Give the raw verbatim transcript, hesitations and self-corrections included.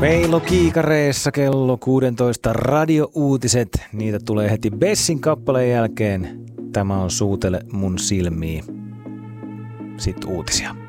Meillä on kiikareissa kello kuusitoista radiouutiset. Niitä tulee heti Bessin kappaleen jälkeen. Tämä on Suutele mun silmiin. Sitten uutisia.